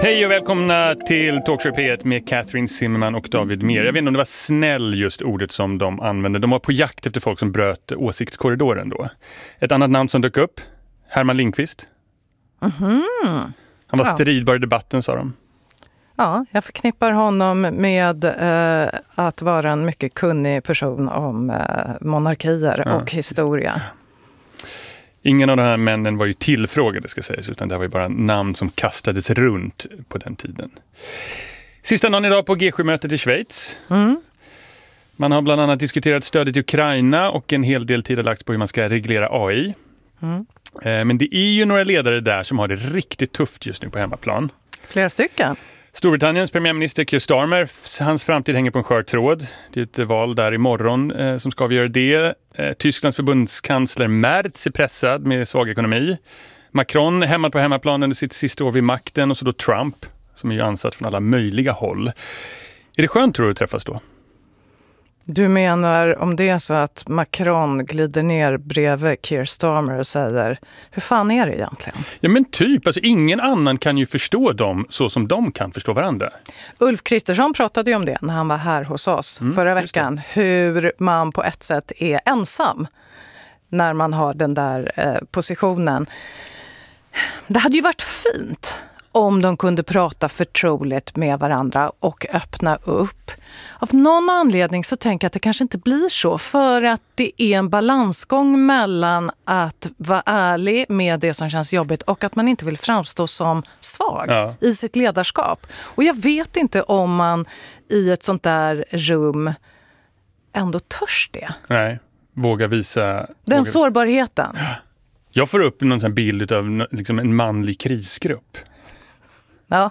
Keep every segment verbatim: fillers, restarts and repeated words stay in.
Hej och välkomna till Talkshow P ett med Catherine Zimmerman och David Mer. Jag vet inte om det var snäll just ordet som de använde. De var på jakt efter folk som bröt åsiktskorridoren då. Ett annat namn som dök upp, Herman Lindqvist. Mm-hmm. Han var ja. stridbar i debatten, sa de. Ja, jag förknippar honom med eh, att vara en mycket kunnig person om eh, monarkier ja. och historia. Ingen av de här männen var ju tillfrågade, ska sägas, utan det var ju bara namn som kastades runt på den tiden. Sista dagen idag på G sju-mötet i Schweiz. Mm. Man har bland annat diskuterat stödet till Ukraina och en hel del tid har lagts på hur man ska reglera A I. Mm. Men det är ju några ledare där som har det riktigt tufft just nu på hemmaplan. Flera stycken. Storbritanniens premiärminister Keir Starmer, hans framtid hänger på en skör tråd. Det är ett val där imorgon eh, som ska avgöra det. Eh, Tysklands förbundskansler Merz är pressad med svag ekonomi. Macron hämmad på hemmaplan under sitt sista år vid makten. Och så då Trump, som är ju ansatt från alla möjliga håll. Är det skönt, tror du, att träffas då? Du menar om det är så att Macron glider ner bredvid Keir Starmer och säger, hur fan är det egentligen? Ja men typ, alltså ingen annan kan ju förstå dem så som de kan förstå varandra. Ulf Kristersson pratade ju om det när han var här hos oss mm, förra veckan. Hur man på ett sätt är ensam när man har den där eh, positionen. Det hade ju varit fint om de kunde prata förtroligt med varandra och öppna upp. Av någon anledning så tänker jag att det kanske inte blir så, för att det är en balansgång mellan att vara ärlig med det som känns jobbigt och att man inte vill framstå som svag ja. i sitt ledarskap. Och jag vet inte om man i ett sånt där rum ändå törs det. Nej, våga visa... Den våga sårbarheten. Visa. Jag får upp någon sån bild av liksom en manlig krisgrupp. Ja,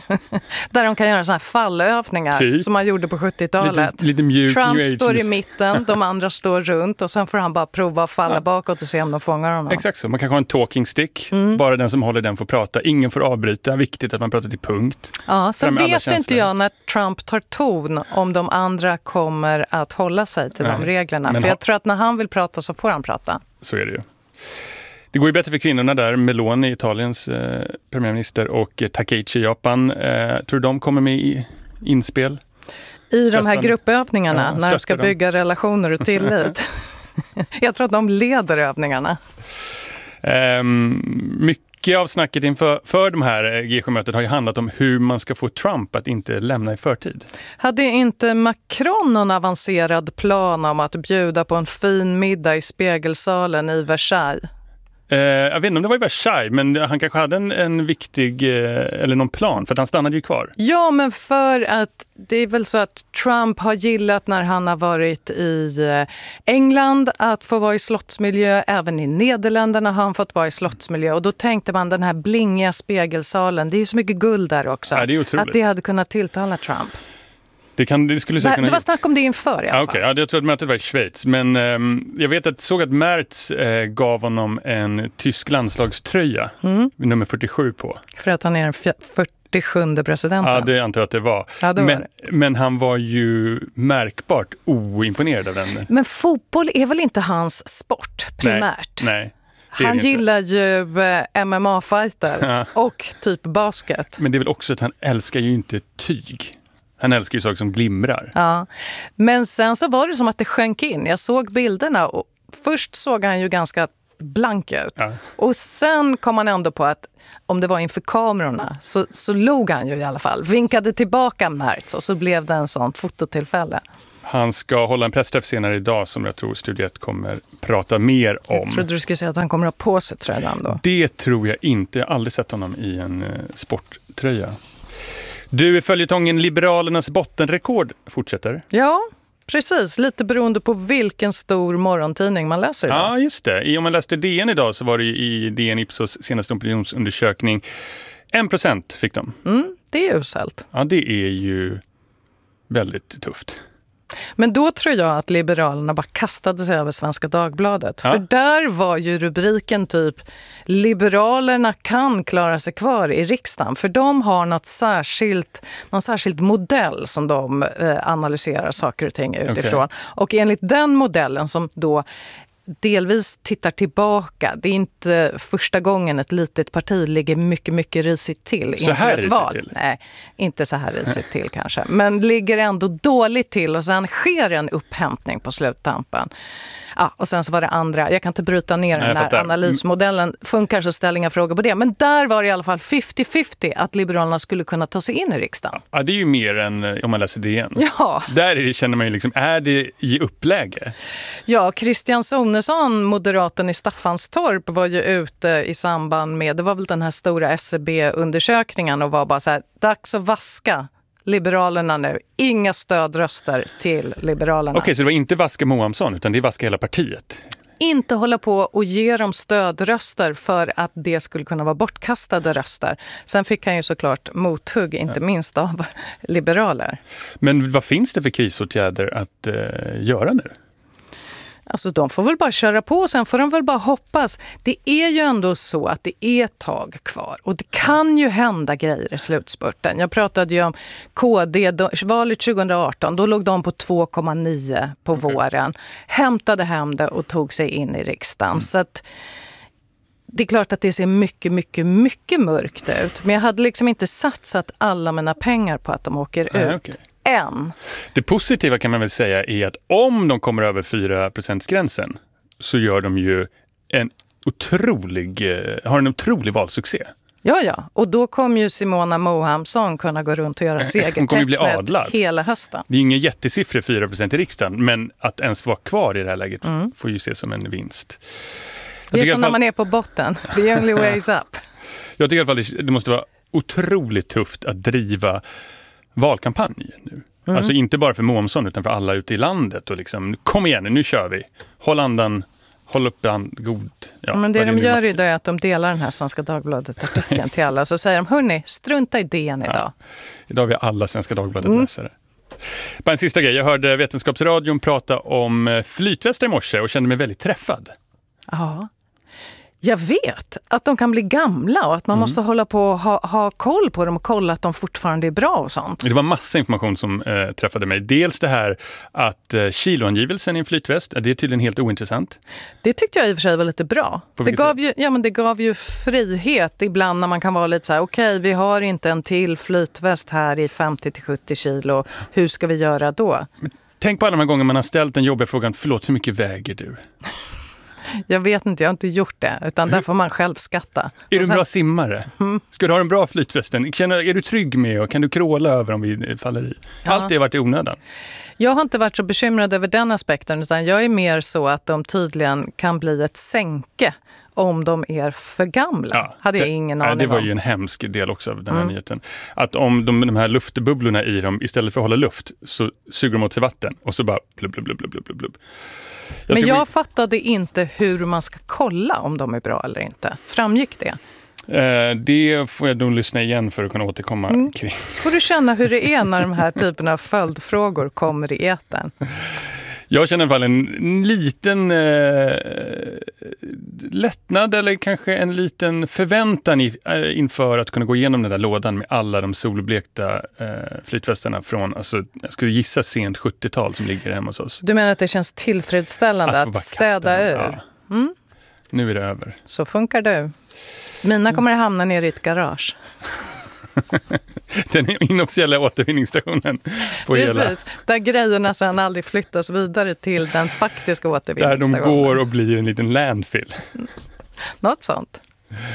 där de kan göra såna här fallövningar typ. Som man gjorde på sjuttiotalet. Lite, lite mjuk, Trump står i mitten, de andra står runt och sen får han bara prova att falla ja. bakåt och se om de fångar honom. Exakt så, man kan ha en talking stick, mm. bara den som håller den får prata. Ingen får avbryta, viktigt att man pratar till punkt. Ja, så vet inte jag när Trump tar ton om de andra kommer att hålla sig till Nej. de reglerna. Men För jag ha- tror att när han vill prata så får han prata. Så är det ju. Det går ju bättre för kvinnorna där. Meloni, Italiens eh, premiärminister, och eh, Takeichi i Japan. Eh, tror du de kommer med i inspel? I Stöttan. de här gruppövningarna, ja, när de ska dem. bygga relationer och tillit. Jag tror att de leder övningarna. Eh, mycket av snacket inför för de här G sju-mötet har ju handlat om hur man ska få Trump att inte lämna i förtid. Hade inte Macron någon avancerad plan om att bjuda på en fin middag i spegelsalen i Versailles? Eh, jag vet inte om det var i Versailles, men han kanske hade en, en viktig, eh, eller någon plan, för att han stannade ju kvar. Ja, men för att det är väl så att Trump har gillat när han har varit i England att få vara i slottsmiljö. Även i Nederländerna har han fått vara i slottsmiljö. Och då tänkte man den här blingiga spegelsalen, det är ju så mycket guld där också. Ja, det är otroligt. Att det hade kunnat tilltala Trump. Det, kan, det, skulle det, det var snack om det inför i alla ah, okay. Ja, jag tror att mötet var i Schweiz. Men um, jag vet att såg att Merz eh, gav honom en tysk landslagströja mm. nummer fyrtiosju på. För att han är den fyrtiosjunde presidenten. Ja, det antar jag att det var. Ja, det var men, det. men han var ju märkbart oimponerad av den. Men fotboll är väl inte hans sport primärt? Nej, nej. Han gillar ju eh, M M A-fighter ja. och typ basket. Men det är väl också att han älskar ju inte tyg. Han älskar ju saker som glimrar. Ja, men sen så var det som att det sjönk in. Jag såg bilderna och först såg han ju ganska blank ut. Ja. Och sen kom han ändå på att om det var inför kamerorna så, så log han ju i alla fall. Vinkade tillbaka Merz och så blev det en sån fototillfälle. Han ska hålla en pressträff senare idag som jag tror Studiet kommer prata mer om. Jag trodde du skulle säga att han kommer att ha på sig tröjan då. Det tror jag inte. Jag har aldrig sett honom i en uh, sporttröja. Du, följetongen Liberalernas bottenrekord fortsätter. Ja, precis. Lite beroende på vilken stor morgontidning man läser idag. Ja, just det. I, om man läste D N idag så var det i D N Ipsos senaste opinionsundersökning. En procent fick de. Mm, det är uselt. Ja, det är ju väldigt tufft. Men då tror jag att Liberalerna bara kastade sig över Svenska Dagbladet. Ja. För där var ju rubriken typ Liberalerna kan klara sig kvar i riksdagen. För de har något särskilt, någon särskild modell som de eh, analyserar saker och ting utifrån. Okay. Och enligt den modellen som då delvis tittar tillbaka. Det är inte första gången ett litet parti ligger mycket, mycket risigt till så inför ett val. Till. Nej, inte så här risigt till kanske. Men ligger ändå dåligt till och sen sker en upphämtning på sluttampen. Ja, och sen så var det andra. Jag kan inte bryta ner den här analysmodellen. Funkar så ställer inga frågor på det. Men där var det i alla fall femtio femtio att Liberalerna skulle kunna ta sig in i riksdagen. Ja, det är ju mer än om man läser det igen. Ja. Där är det, känner man ju liksom, är det i uppläge? Ja, Christian Sonesson, moderaten i Staffanstorp, var ju ute i samband med, det var väl den här stora S C B-undersökningen och var bara så här, dags att vaska Liberalerna nu. Inga stödröster till Liberalerna. Okej, så det var inte vaska Mohamsson utan det är vaska hela partiet? Inte hålla på och ge dem stödröster för att det skulle kunna vara bortkastade röster. Sen fick han ju såklart mothugg, inte ja. minst av liberaler. Men vad finns det för krisåtgärder att eh, göra nu? Alltså de får väl bara köra på och sen får de väl bara hoppas. Det är ju ändå så att det är ett tag kvar och det kan ju hända grejer i slutspurten. Jag pratade ju om K D-valet tjugo arton, då låg de på två komma nio på okay. våren. Hämtade hem det och tog sig in i riksdagen. Mm. Så att det är klart att det ser mycket, mycket, mycket mörkt ut. Men jag hade liksom inte satsat alla mina pengar på att de åker Nej, ut. Okay. Än. Det positiva kan man väl säga är att om de kommer över fyra procent-gränsen så gör de ju en otrolig, har en otrolig valsuccé. Ja, ja. Och då kommer ju Simona Mohamsson kunna gå runt och göra segertecknet hela hösten. Det är ingen jättesiffra fyra procent i riksdagen, men att ens vara kvar i det här läget mm. får ju ses som en vinst. Jag det är som fall... när man är på botten. The only way is up. Jag tycker i alla fall det måste vara otroligt tufft att driva valkampanjen nu. Mm. Alltså inte bara för Mohamsson utan för alla ute i landet och liksom, kom igen nu kör vi. Håll andan, håll upp an, god. Ja, men det, det de gör idag är att de delar den här Svenska Dagbladet-artikeln till alla. Så säger de, hörni, strunta i D N idag. Ja, idag har vi alla Svenska Dagbladet-läsare. Mm. Bara en sista grej, jag hörde Vetenskapsradion prata om flytvästar i morse och kände mig väldigt träffad. Ja. Jag vet att de kan bli gamla och att man mm. måste hålla på och ha, ha koll på dem och kolla att de fortfarande är bra och sånt. Det var massa information som eh, träffade mig. Dels det här att eh, kiloangivelsen i en flytväst, det är tydligen helt ointressant. Det tyckte jag i och för sig var lite bra. Det gav, ju, ja, men det gav ju frihet ibland när man kan vara lite så här, okej, okay, vi har inte en till flytväst här i femtio till sjuttio kilo. Hur ska vi göra då? Men tänk på alla de här gånger man har ställt den jobbiga frågan, förlåt, hur mycket väger du? Jag vet inte, jag har inte gjort det. Utan där får man själv skatta. Är du en bra simmare? Mm. Ska du ha en bra flytvästen? Känner, är du trygg med och kan du kråla över om vi faller i? Ja. Allt det har varit i onödan. Jag har inte varit så bekymrad över den aspekten utan jag är mer så att de tydligen kan bli ett sänke om de är för gamla. Ja, hade jag det, ingen aning om. Det var ju en hemsk del också av den här mm. nyheten. Att om de, de här luftbubblorna i dem, istället för att hålla luft, så suger de åt sig vatten och så bara blub, blub, blub, blub, blub, blub. Jag Men jag bli... fattade inte hur man ska kolla om de är bra eller inte. Framgick det? Eh, det får jag nog lyssna igen för att kunna återkomma mm. kring. Får du känna hur det är när de här typen av följdfrågor kommer i etern? Jag känner i alla fall en liten eh, lättnad eller kanske en liten förväntan i, eh, inför att kunna gå igenom den där lådan med alla de solblekta eh, flytvästarna från, alltså, jag skulle gissa sent sjuttiotal som ligger hemma hos oss. Du menar att det känns tillfredsställande att, att städa ur? Ja. Mm. Nu är det över. Så funkar det. Mina kommer att hamna ner i ett garage. Den inofficiella återvinningsstationen. Precis, hela. Där grejerna sedan aldrig flyttas vidare till den faktiska återvinningsstationen. Där de går och blir en liten landfill. Något sånt.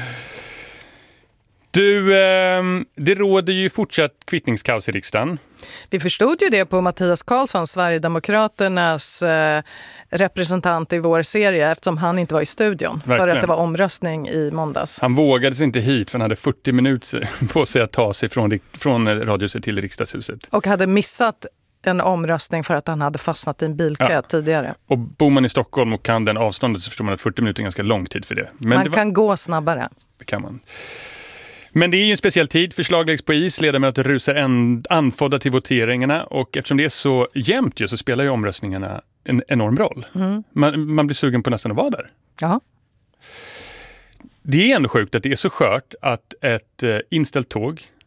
Du, eh, det råder ju fortsatt kvittningskaos i riksdagen. Vi förstod ju det på Mattias Karlsson, Sverigedemokraternas eh, representant i vår serie, eftersom han inte var i studion. Verkligen. För att det var omröstning i måndags. Han vågade sig inte hit för han hade fyrtio minuter på sig att ta sig från, från radiohuset till riksdagshuset. Och hade missat en omröstning för att han hade fastnat i en bilkö ja. tidigare. Och bor man i Stockholm och kan den avståndet så förstår man att fyrtio minuter är ganska lång tid för det. Men man det var... kan gå snabbare. Det kan man. Men det är ju en speciell tid. Förslag läggs på is, ledamöter rusar en, anfodda till voteringarna och eftersom det är så jämnt ju, så spelar ju omröstningarna en enorm roll. Mm. Man, man blir sugen på nästan att vara där. Ja. Det är ändå sjukt att det är så skört att ett eh, inställt tåg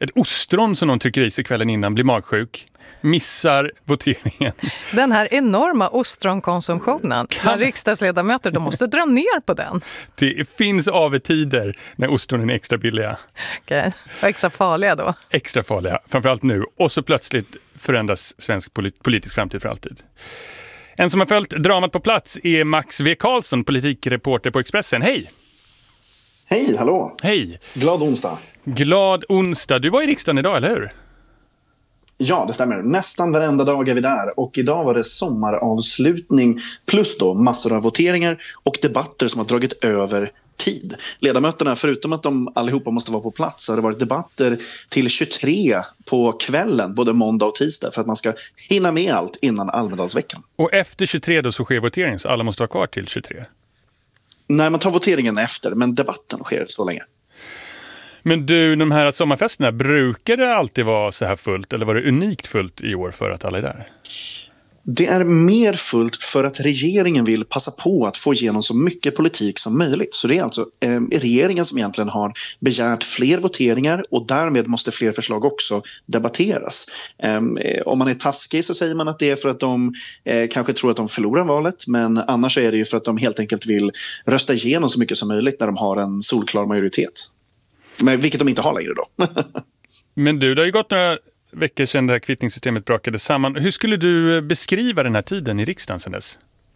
ett ostron som någon trycker i sig kvällen innan, blir magsjuk, missar voteringen. Den här enorma ostronkonsumtionen. Kan... När riksdagsledamöter, de måste dra ner på den. Det finns avetider när ostronen är extra billiga. Okej, okay. Och extra farliga då? Extra farliga, framförallt nu. Och så plötsligt förändras svensk polit- politisk framtid för alltid. En som har följt dramat på plats är Max W. Karlsson, politikreporter på Expressen. Hej! Hej, hallå! Hej! Glad onsdag. Glad onsdag. Du var i riksdagen idag, eller hur? Ja, det stämmer. Nästan varenda dag är vi där. Och idag var det sommaravslutning plus då massor av voteringar och debatter som har dragit över tid. Ledamöterna, förutom att de allihopa måste vara på plats, så har det varit debatter till tjugotre på kvällen, både måndag och tisdag, för att man ska hinna med allt innan Almedalsveckan. Och efter tjugotre då så sker votering, så alla måste vara kvar till tjugotre? Nej, man tar voteringen efter, men debatten sker så länge. Men du, de här sommarfesterna, brukar det alltid vara så här fullt, eller var det unikt fullt i år för att alla är där? Det är mer fullt för att regeringen vill passa på att få igenom så mycket politik som möjligt. Så det är alltså eh, regeringen som egentligen har begärt fler voteringar och därmed måste fler förslag också debatteras. Eh, om man är taskig så säger man att det är för att de eh, kanske tror att de förlorar valet, men annars är det ju för att de helt enkelt vill rösta igenom så mycket som möjligt när de har en solklar majoritet. Men vilket de inte har längre då. Men du, det har ju gått några veckor sedan det här kvittningssystemet brakade samman. Hur skulle du beskriva den här tiden i riksdagen sedan dess?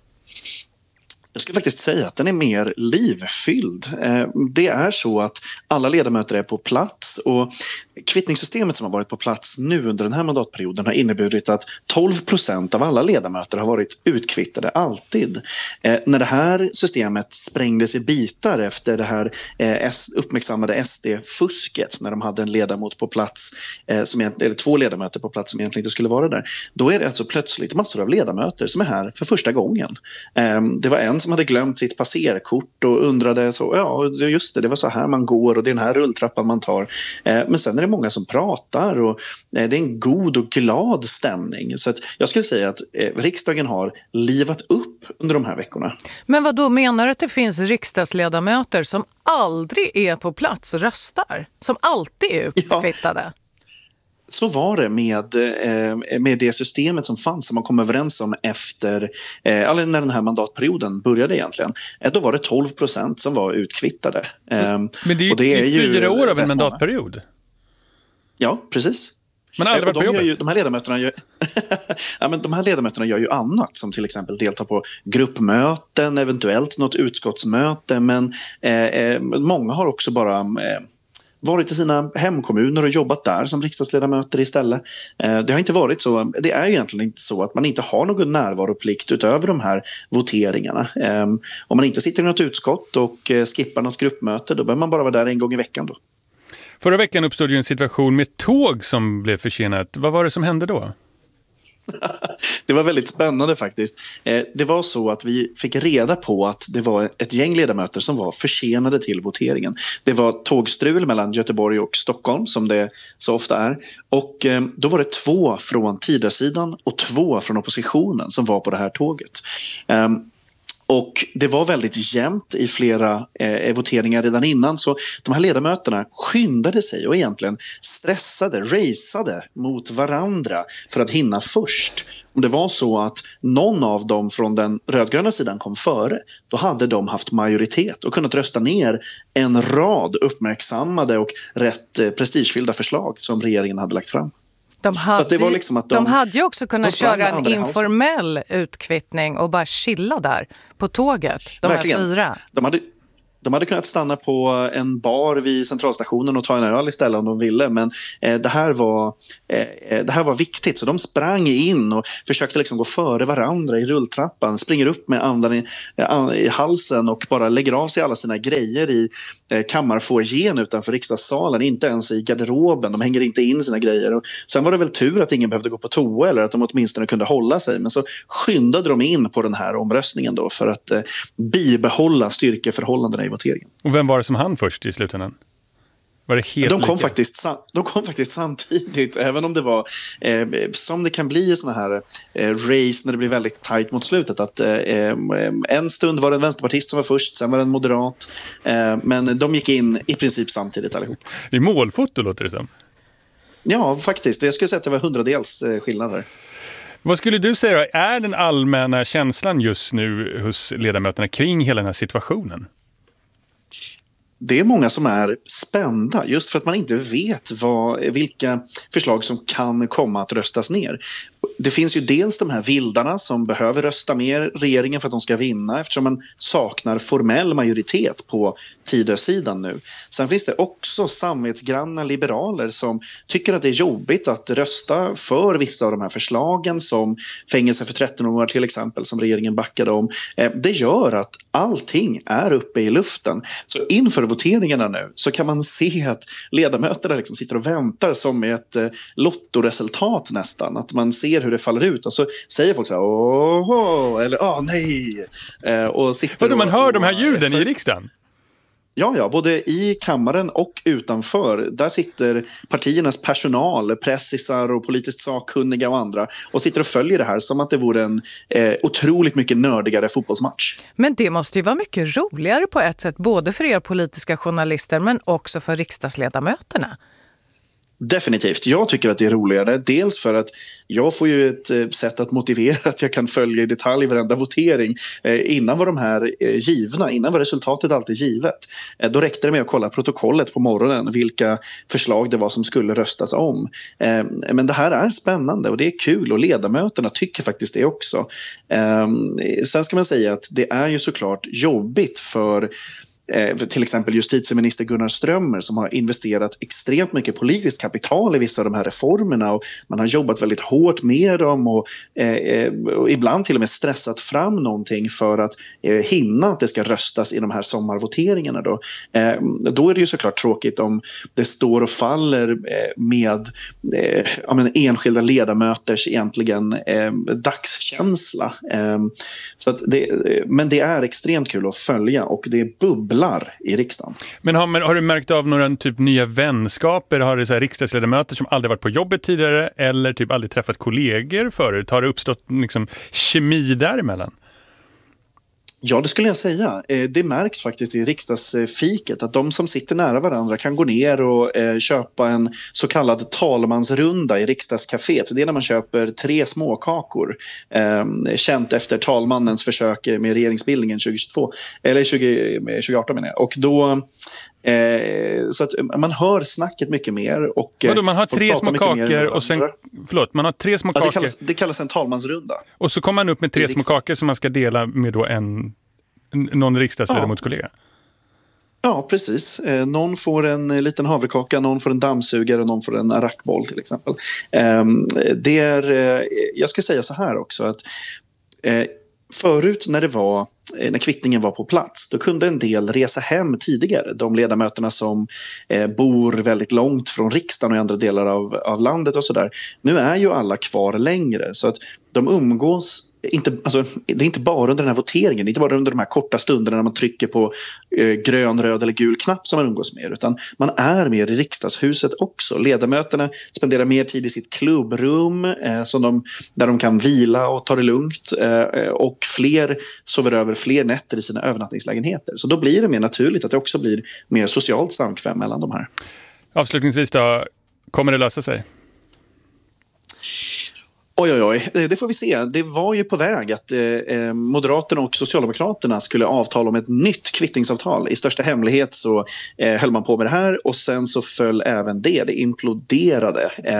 Jag skulle faktiskt säga att den är mer livfylld. Det är så att alla ledamöter är på plats och kvittningssystemet som har varit på plats nu under den här mandatperioden har inneburit att tolv procent av alla ledamöter har varit utkvittade alltid. Eh, när det här systemet sprängdes i bitar efter det här eh, uppmärksammade S D-fusket, när de hade en ledamot på plats, eh, som eller två ledamöter på plats som egentligen inte skulle vara där, då är det alltså plötsligt massor av ledamöter som är här för första gången. Eh, det var en som hade glömt sitt passerkort och undrade så, ja just det, det var så här man går och det är den här rulltrappan man tar. Eh, men sen är det många som pratar och eh, det är en god och glad stämning. Så att jag skulle säga att eh, riksdagen har livat upp under de här veckorna. Men vad då, menar du att det finns riksdagsledamöter som aldrig är på plats och röstar? Som alltid är utkvittade? Ja. Så var det med, eh, med det systemet som fanns som man kom överens om efter, eh, eller när den här mandatperioden började egentligen. Eh, då var det tolv procent som var utkvittade. Eh, Men det är ju, och det är ju fyra år av en mandatperiod. Många. Ja, precis. Men aldrig varit på jobbet. Ju, de, här ledamöterna gör, ja, men de här ledamöterna gör ju annat, som till exempel deltar på gruppmöten, eventuellt något utskottsmöte, men eh, eh, många har också bara eh, varit i sina hemkommuner och jobbat där som riksdagsledamöter istället. Eh, det har inte varit så, det är egentligen inte så att man inte har någon närvaroplikt utöver de här voteringarna. Eh, om man inte sitter i något utskott och eh, skippar något gruppmöte, då behöver man bara vara där en gång i veckan då. Förra veckan uppstod ju en situation med tåg som blev försenat. Vad var det som hände då? Det var väldigt spännande faktiskt. Det var så att vi fick reda på att det var ett gäng ledamöter som var försenade till voteringen. Det var tågstrul mellan Göteborg och Stockholm, som det så ofta är. Och då var det två från Tidösidan och två från oppositionen som var på det här tåget. Och det var väldigt jämnt i flera eh, voteringar redan innan, så de här ledamöterna skyndade sig och egentligen stressade, raceade mot varandra för att hinna först. Om det var så att någon av dem från den rödgröna sidan kom före, då hade de haft majoritet och kunnat rösta ner en rad uppmärksammade och rätt eh, prestigefyllda förslag som regeringen hade lagt fram. De hade, det var liksom att de, de hade ju också kunnat köra en informell utkvittning och bara chilla där på tåget. De Verkligen. Här fyra. De hade, de hade kunnat stanna på en bar vid centralstationen och ta en öl istället om de ville. Men eh, det, här var, eh, det här var viktigt, så de sprang in och försökte liksom gå före varandra i rulltrappan. Springer upp med andan i, i halsen och bara lägger av sig alla sina grejer i eh, kammarfoajén utanför riksdagssalen. Inte ens i garderoben, de hänger inte in sina grejer. Och sen var det väl tur att ingen behövde gå på toa eller att de åtminstone kunde hålla sig. Men så skyndade de in på den här omröstningen då för att eh, bibehålla styrkeförhållandena i voteringen. Och vem var det som hann först i slutändan? Var det helt de, kom lika? faktiskt, de kom faktiskt samtidigt, även om det var eh, som det kan bli i såna här eh, race när det blir väldigt tajt mot slutet. Att, eh, en stund var det en vänsterpartist som var först, sen var det en moderat. Eh, men de gick in i princip samtidigt allihop. Det är målfoto låter det som. Ja, faktiskt. Jag skulle säga att det var hundradels skillnader. Vad skulle du säga då? Är den allmänna känslan just nu hos ledamöterna kring hela den här situationen? Det är många som är spända just för att man inte vet vad, vilka förslag som kan komma att röstas ner. Det finns ju dels de här vildarna som behöver rösta med regeringen för att de ska vinna eftersom man saknar formell majoritet på Tidösidan nu. Sen finns det också samvetsgranna liberaler som tycker att det är jobbigt att rösta för vissa av de här förslagen som fängelse för tretton år till exempel som regeringen backade om. Det gör att allting är uppe i luften. Så inför voteringarna nu så kan man se att ledamöterna liksom sitter och väntar som ett lottoresultat nästan. Att man ser hur det faller ut och så säger folk så här åh, eller åh nej. Eh, och sitter Vadå, man hör och, de här ljuden för... i riksdagen? Ja, ja, både i kammaren och utanför. Där sitter partiernas personal, pressisar och politiskt sakkunniga och andra och sitter och följer det här som att det vore en eh, otroligt mycket nördigare fotbollsmatch. Men det måste ju vara mycket roligare på ett sätt, både för er politiska journalister men också för riksdagsledamöterna. Definitivt. Jag tycker att det är roligare. Dels för att jag får ju ett eh, sätt att motivera att jag kan följa i detalj varenda votering. Eh, innan var de här eh, givna, innan var resultatet alltid givet. Eh, då räckte det med att kolla protokollet på morgonen vilka förslag det var som skulle röstas om. Eh, men det här är spännande och det är kul och ledamöterna tycker faktiskt det också. Eh, sen ska man säga att det är ju såklart jobbigt för Eh, till exempel justitieminister Gunnar Strömmer som har investerat extremt mycket politiskt kapital i vissa av de här reformerna och man har jobbat väldigt hårt med dem och, eh, och ibland till och med stressat fram någonting för att eh, hinna att det ska röstas i de här sommarvoteringarna då. Eh, då är det ju såklart tråkigt om det står och faller eh, med eh, ja, men enskilda ledamöters egentligen eh, dagskänsla. Eh, så att det, men det är extremt kul att följa och det är bubbel i riksdagen. Men har, har du märkt av några typ nya vänskaper? Har det så här riksdagsledamöter som aldrig varit på jobbet tidigare eller typ aldrig träffat kollegor förut? Har det uppstått liksom kemi däremellan? Ja, det skulle jag säga. Det märks faktiskt i riksdagsfiket att de som sitter nära varandra kan gå ner och eh, köpa en så kallad talmansrunda i riksdagscaféet. Det är när man köper tre småkakor, eh, känt efter talmannens försök med regeringsbildningen tjugohundratjugotvå, eller tjugo, tjugoarton menar jag. Och då Eh, så att man hör snacket mycket mer och Vadå, man har tre små kakor och sen förlåt, man har tre små ja, kakor. Det kallas, det kallas en talmansrunda. Och så kommer man upp med tre små kakor som man ska dela med då en någon riksdagsledamotskollega. Ja. Ja, precis. Eh, någon får en liten havrekaka, någon får en dammsugare och någon får en arakboll till exempel. Eh, det är, eh, jag ska säga så här också att eh, förut när det var när kvittningen var på plats, då kunde en del resa hem tidigare. De ledamöterna som eh, bor väldigt långt från riksdagen och i andra delar av, av landet och sådär. Nu är ju alla kvar längre så att de umgås inte, alltså, det är inte bara under den här voteringen, det är inte bara under de här korta stunderna när man trycker på eh, grön, röd eller gul knapp som man umgås med, utan man är mer i riksdagshuset också. Ledamöterna spenderar mer tid i sitt klubbrum eh, som de, där de kan vila och ta det lugnt eh, och fler sover över fler nätter i sina övernattningslägenheter. Så då blir det mer naturligt att det också blir mer socialt samkväm mellan de här. Avslutningsvis då, kommer det lösa sig? Oj, oj, oj. Det får vi se. Det var ju på väg att eh, Moderaterna och Socialdemokraterna skulle avtala om ett nytt kvittningsavtal. I största hemlighet så eh, höll man på med det här och sen så föll även det. Det imploderade. Eh,